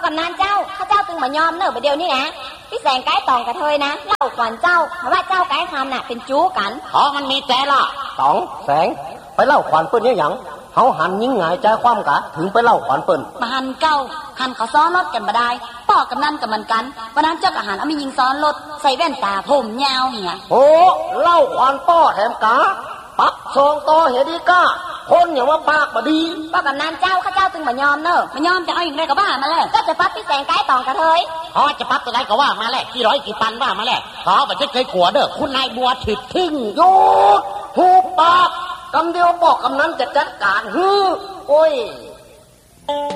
กำนันเจ้าข้าเจ้าตึงมายอมเนอะประเดี๋ยวนี้นะพี่แสงไก่ตองกระเทยนะเล่าขวัญเจ้าเพราะว่าเจ้าไก่คำน่ะเป็นจู้กันมันมีแต่ละตองแสงไปเล่าขวัญเปิ้นยังเขาหันยิ่งหงายใจความกะถึงไปเล่าขวัญเปิ้นมาหันเก้าหันเขาซ้อนรถกันมาได้ป่อกำนันกับมันกันวันนั้นเจ้ากับหันเอามียิงซ้อนรถใส่แว่นตาผมยาวเนี่ยโอ้เล่าขวัญป้อแถมกะปักซองต่อเฮดีก้าคนอย่างว่าปากบดีป้ากำนันเจ้าข้าเจ้าตึงมายอมเนอะมายอมจะเอาอย่างไรก็ว่ามาเลยก็จะปั๊บพี่แสงไก่ตองกระเทยจะปั๊บตัวไหนก็ว่ามาแหละกี่ร้อยกี่พันว่ามาแหละเขาแบบจะเคยกลัวเด้อคุณนายบัวถิดทิ้งหยุดหูปากคำเดียวบอกคำนั้นจะจัดการโอ้ย